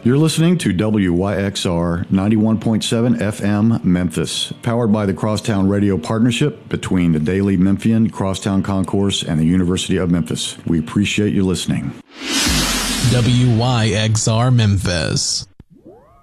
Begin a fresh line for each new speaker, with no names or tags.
You're listening to WYXR 91.7 FM Memphis, powered by the Crosstown Radio Partnership between the Daily Memphian, Crosstown Concourse, and the University of Memphis. We appreciate you listening.
WYXR Memphis.